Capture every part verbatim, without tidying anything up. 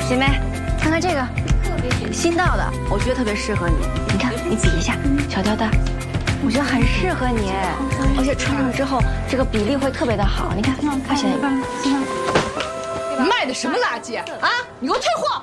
姐妹，看看这个，新到的，我觉得特别适合你。你看，你比一下，小吊带，我觉得很适合你，而且穿上之后这个比例会特别的好。你看，看起来。 卖的什么垃圾啊！你给我退货！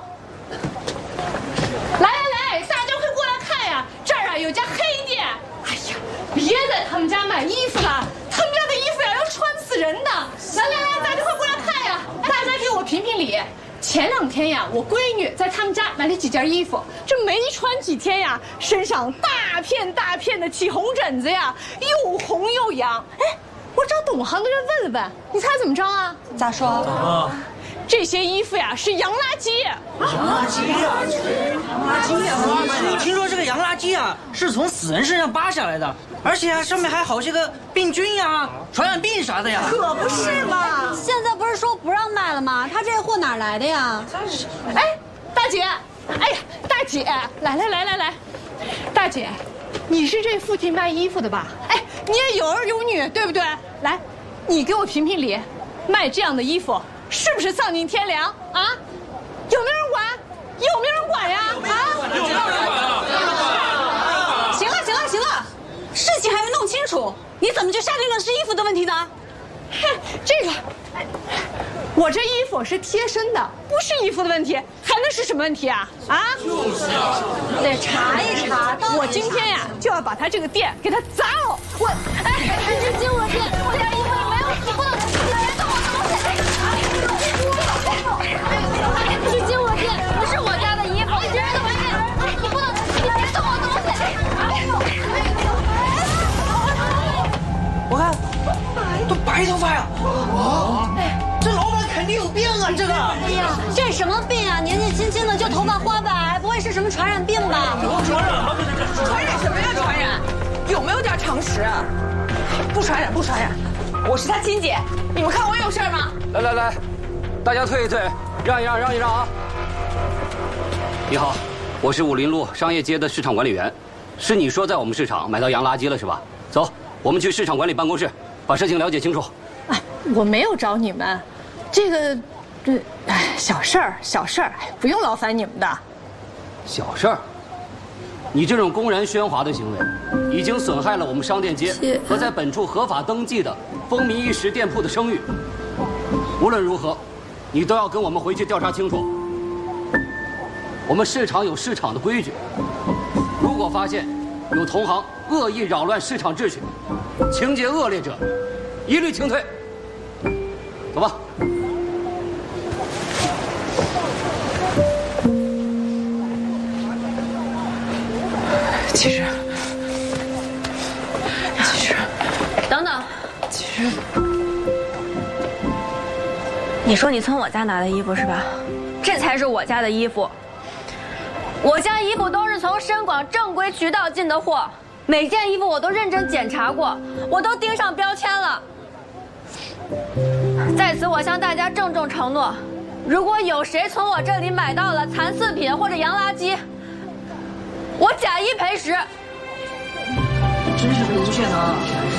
来来来，大家快过来看呀！这儿啊有家黑店。哎呀，别在他们家买衣服了，他们家的衣服呀要穿死人的。来来来，大家快过来看呀！大家给我评评理。前两天呀，我闺女在他们家买了几件衣服，这没穿几天呀，身上大片大片的起红疹子呀，又红又痒。哎，我找懂行的人问了问，你猜怎么着啊？ 咋说？啊， 这些衣服呀是洋垃圾。 洋垃圾呀，洋垃圾呀！我听说这个洋垃圾啊是从死人身上扒下来的，而且啊上面还好些个病菌呀、传染病啥的呀。 可不是嘛！ 现在不是说不让卖了吗？他这货哪来的呀？ 哎，大姐，哎呀，大姐，来来来来来，大姐，你是这附近卖衣服的吧？哎，你也有儿有女，对不对？来，你给我评评理，卖这样的衣服是不是丧尽天良啊？有没有人管？有没有人管呀？啊？ 有没有人管啊？ 行了行了行了，事情还没弄清楚，你怎么就下定论是衣服的问题呢？ 哼，这个，我这衣服是贴身的，不是衣服的问题，还能是什么问题啊？啊？ 就是啊， 得查一查。 我今天呀就要把他这个店给他砸了。我，哎，这是进我店，我家衣服里没有洗过的，你别动我东西。这是进我店，不是我家的衣服，你别动我店，你不能，你别动我东西。 我看，都白头发呀！啊，这老板肯定有病啊！这个， 哎呀，这什么病啊？年纪轻轻的就头发花白，不会是什么传染病吧？ 传染了， 传染什么呀？传染，有没有点常识？不传染，不传染。我是他亲姐，你们看我有事吗？ 来来来，大家退一退，让一让，让一让啊！你好，我是武林路商业街的市场管理员，是你说在我们市场买到洋垃圾了是吧？走，我们去市场管理办公室，把事情了解清楚。 哎，我没有找你们，这个，这，哎，小事儿，小事儿，不用劳烦你们的。 小事儿，你这种公然喧哗的行为，已经损害了我们商店街和在本处合法登记的风靡一时店铺的声誉。无论如何，你都要跟我们回去调查清楚。我们市场有市场的规矩，如果发现有同行恶意扰乱市场秩序，情节恶劣者，一律请退。走吧。 其实，其实， 等等， 其实， 你说你从我家拿的衣服是吧？这才是我家的衣服。我家衣服都是从深广正规渠道进的货，每件衣服我都认真检查过，我都钉上标签了。在此，我向大家郑重承诺，如果有谁从我这里买到了残次品或者洋垃圾，我假一赔十。 真是无限啊！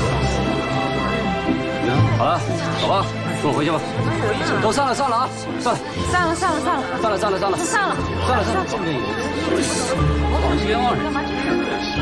好了，走吧，跟我回去吧。都散了，散了啊，散了， 散了，散了，散了， 散了，散了，散了， 散了， 散了，散了，这么冤枉人。